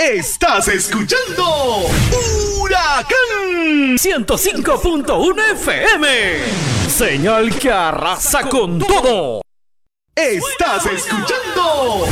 Estás escuchando Huracán 105.1 FM. Señal que arrasa con todo. Estás escuchando